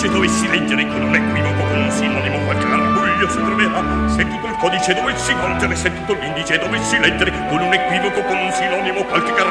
codice dovessi leggere con un equivoco, con un sinonimo, qualche garbuglio si troverà. Se tutto il codice dovessi volgere, se tutto l'indice dovessi leggere con un equivoco, con un sinonimo, qualche garbuglio